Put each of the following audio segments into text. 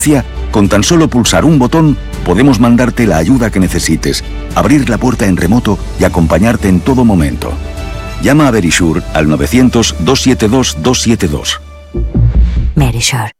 Con tan solo pulsar un botón, podemos mandarte la ayuda que necesites, abrir la puerta en remoto y acompañarte en todo momento. Llama a Verisure al 900-272-272. Verisure.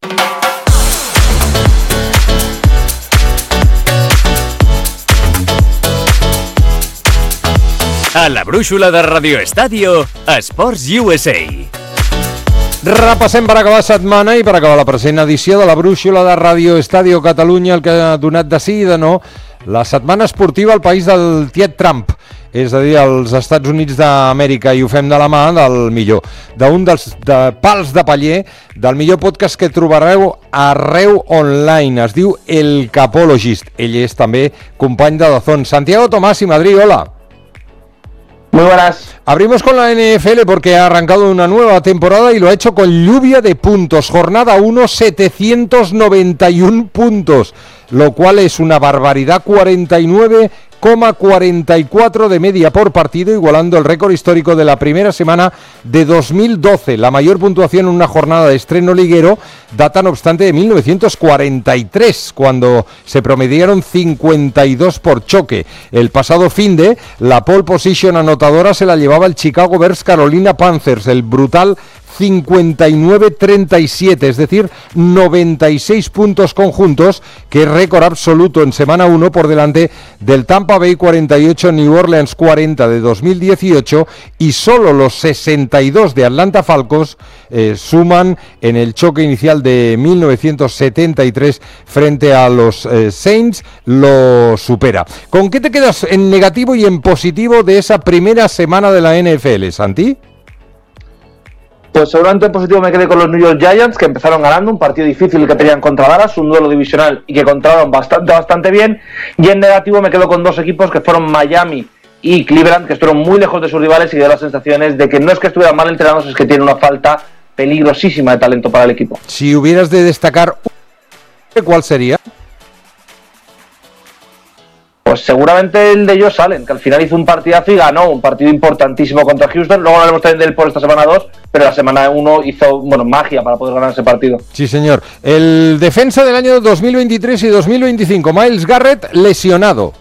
A la brúixola de Radio Estadio, Esports USA. Repassem per acabar la setmana i per acabar la present edició de la brúixola de Radio Estadio Catalunya, el que ha donat de sí i de no la setmana esportiva al país del tiet Trump, és a dir, als Estats Units d'Amèrica, i ho fem de la mà del millor, d'un dels pals de paller, del millor podcast que trobareu arreu online. Es diu El Capologist. Ell és també company de Dazón. Santiago Tomás y Madrid, hola. Muy buenas. Abrimos con la NFL porque ha arrancado una nueva temporada y lo ha hecho con lluvia de puntos. Jornada 1, 791 puntos, lo cual es una barbaridad. 49,44 de media por partido, igualando el récord histórico de la primera semana de 2012. La mayor puntuación en una jornada de estreno liguero data, no obstante, de 1943, cuando se promediaron 52 por choque. El pasado finde, la pole position anotadora se la llevaba el Chicago Bears Carolina Panthers, el brutal 59-37, es decir, 96 puntos conjuntos, que es récord absoluto en semana 1, por delante del Tampa Bay 48, New Orleans 40 de 2018, y solo los 62 de Atlanta Falcons suman en el choque inicial de 1973 frente a los Saints, lo supera. ¿Con qué te quedas en negativo y en positivo de esa primera semana de la NFL, Santi? Pues seguramente en positivo me quedé con los New York Giants, que empezaron ganando un partido difícil que tenían contra Dallas, un duelo divisional, y que controlaron bastante bien. Y en negativo me quedo con dos equipos que fueron Miami y Cleveland, que estuvieron muy lejos de sus rivales y que dio las sensaciones de que no es que estuvieran mal entrenados, es que tienen una falta peligrosísima de talento para el equipo. Si hubieras de destacar, ¿cuál sería? Pues seguramente el de Josh Allen, que al final hizo un partidazo y ganó un partido importantísimo contra Houston. Luego hablaremos también de él por esta semana 2, pero la semana 1 hizo magia para poder ganar ese partido. Sí, señor. El defensa del año 2023 y 2025, Myles Garrett, lesionado.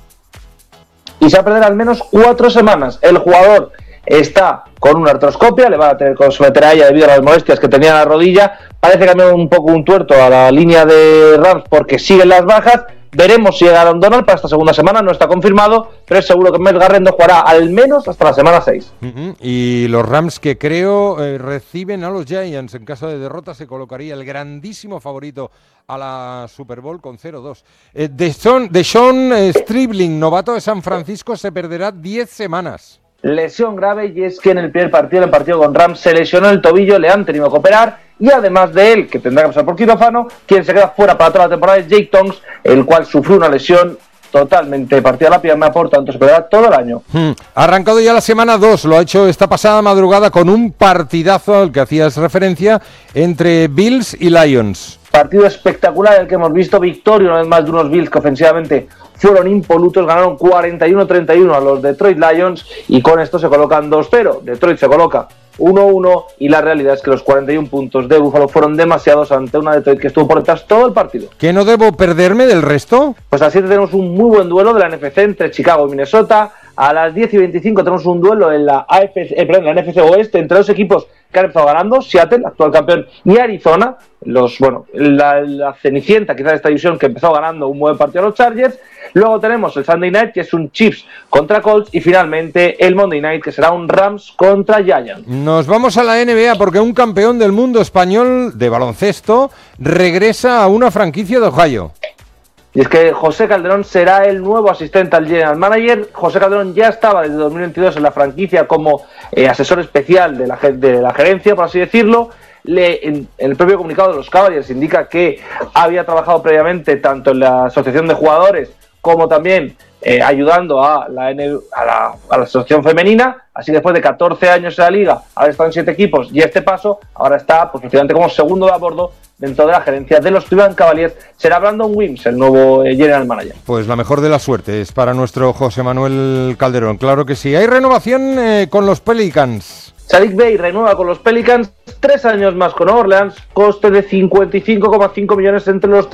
Y se va a perder al menos 4 semanas. El jugador está con una artroscopia, le va a tener que someter a ella debido a las molestias que tenía en la rodilla. Parece que ha cambiado un poco un tuerto a la línea de Rams porque siguen las bajas. Veremos si llega Aaron Donald para esta segunda semana, no está confirmado, pero es seguro que Myles Garrett no jugará al menos hasta la semana 6. Y los Rams, que creo reciben a los Giants, en caso de derrota se colocaría el grandísimo favorito a la Super Bowl con 0-2. Deshaun Stribling, novato de San Francisco, se perderá 10 semanas. Lesión grave, y es que en el primer partido, el partido con Rams, se lesionó el tobillo, le han tenido que operar, y además de él, que tendrá que pasar por quirófano, quien se queda fuera para toda la temporada es Jake Tongs, el cual sufrió una lesión totalmente partida la pierna, por tanto se perderá todo el año. Ha arrancado ya la semana 2, lo ha hecho esta pasada madrugada con un partidazo al que hacías referencia entre Bills y Lions. Partido espectacular el que hemos visto, victoria una vez más de unos Bills que ofensivamente fueron impolutos, ganaron 41-31 a los Detroit Lions y con esto se colocan 2-0. Detroit se coloca 1-1 y la realidad es que los 41 puntos de Buffalo fueron demasiados ante una Detroit que estuvo por detrás todo el partido. ¿Qué no debo perderme del resto? Pues así tenemos un muy buen duelo de la NFC entre Chicago y Minnesota. A las 10:25 tenemos un duelo en la NFC Oeste entre dos equipos que han empezado ganando, Seattle, actual campeón, y Arizona, la cenicienta quizás de esta división, que empezó ganando un buen partido a los Chargers. Luego tenemos el Sunday Night, que es un Chiefs contra Colts, y finalmente el Monday Night, que será un Rams contra Giants. Nos vamos a la NBA porque un campeón del mundo español de baloncesto regresa a una franquicia de Ohio. Y es que José Calderón será el nuevo asistente al General Manager. José Calderón ya estaba desde 2022 en la franquicia como asesor especial de la gerencia, por así decirlo. En el propio comunicado de los Cavaliers indica que había trabajado previamente tanto en la asociación de jugadores como también ayudando a la asociación femenina. Así que después de 14 años en la liga, haber estado en 7 equipos y este paso, ahora está pues prácticamente como segundo de a bordo dentro de la gerencia de los Cleveland Cavaliers. Será Brandon Wims el nuevo General Manager. Pues la mejor de las suertes para nuestro José Manuel Calderón, claro que sí. Hay renovación con los Pelicans. Saddiq Bey renueva con los Pelicans 3 años más con Orleans, coste de 55,5 millones entre los tres.